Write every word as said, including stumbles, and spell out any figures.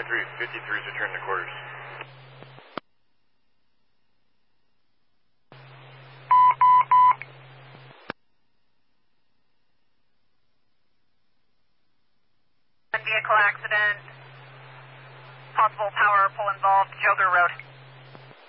twenty-three, fifty-three is returning to quarters. Vehicle accident, possible power pull involved, Joker Road.